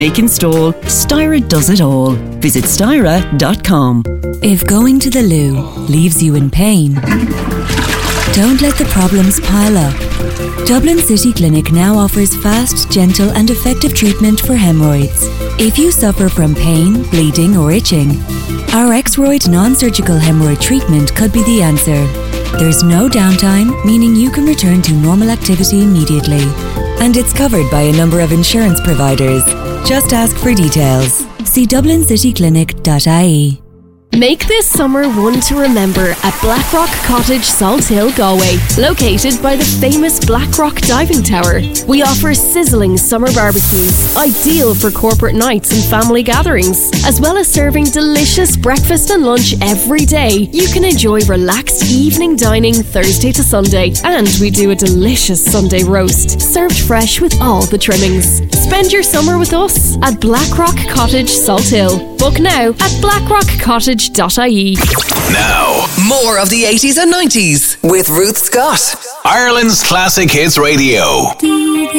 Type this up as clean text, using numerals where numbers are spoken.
make, install, Styra does it all. Visit styra.com. If going to the loo leaves you in pain, don't let the problems pile up. Dublin City Clinic now offers fast, gentle and effective treatment for hemorrhoids. If you suffer from pain, bleeding or itching, our X-Roid non-surgical hemorrhoid treatment could be the answer. There's no downtime, meaning you can return to normal activity immediately. And it's covered by a number of insurance providers. Just ask for details. See dublincityclinic.ie. Make this summer one to remember at Blackrock Cottage, Salt Hill, Galway, located by the famous Blackrock Diving Tower. We offer sizzling summer barbecues, ideal for corporate nights and family gatherings, as well as serving delicious breakfast and lunch every day. You can enjoy relaxed evening dining Thursday to Sunday, and we do a delicious Sunday roast, served fresh with all the trimmings. Spend your summer with us at Blackrock Cottage, Salt Hill. Book now at blackrockcottage.ie. Now, more of the 80s and 90s with Ruth Scott. Ireland's Classic Hits Radio.